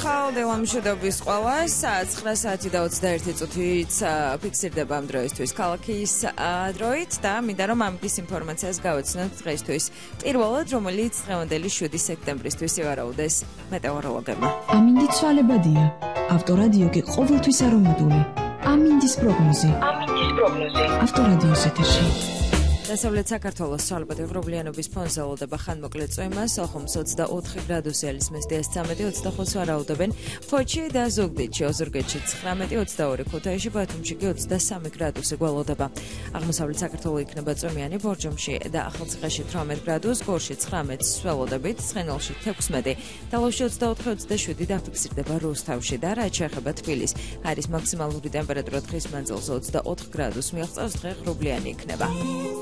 ხალხალ მშვიდობის ყველას 9 საათი და 21 წუთით ფიქსირდება ამ დროისთვის ქალაქის დროით და მინდა რომ ამის ინფორმაციას გავაცნოთ დღეისთვის პირველად რომელიც დღევანდელი 7 სექტემბრისთვის ივარაუდეს მეტეოროლოგებმა. ამინდი ცვალებადია. ავტორადიო კი ყოველთვის არომატული. ამინდის პროგნოზი. ავტორადიოს ეთერში. დასავლეთ საქართველოს ცვალებადი ღრუბლიანობის ფონზე ელოდება ხანმოკლე წვიმა, სოხუმს 24 გრადუსი ელისმესტიას 13-25 ვარაუდობენ, ფოთში და ზუგდიდში, ოზურგეთში 19, 22 ქუთაისში, ბათუმში კი 23 გრადუსი გველოდება. აღმოსავლეთ საქართველოს იქნება წვიმიანი, ბორჯომში და ახალციხეში 18 გრადუსი, გორში 19 სველოდებით, ცხენელში 16, თალავში 24-27 დაფიქსირდება რუსთავში და რაც შეეხება თბილისს, არის მაქსიმალური ტემპერატურა დღის მანძილზე 24 გრადუსი, მიაღწევს დღე ღრუბლიანი იქნება.